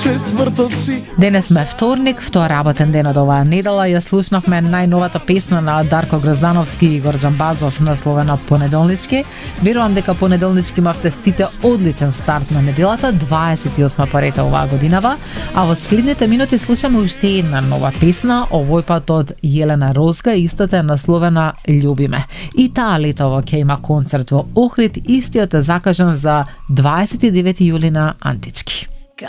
четвртот си. Денес сме вторник, втор работен ден од оваа недела. Ја слушнавме најновата песна на Дарко Гроздановски и Горџан Базов, насловена Понеделнички. Верувам дека понеделнички имавте сите одличен старт на неделата, 28 по ред оваа годинава, а во следните минути слушаме уште една нова песна, овој пат од Јелена Розга, истата е насловена Љубиме. И таа летово ќе има концерт во Охрид, истиот е закажан за 29 јули на Антички.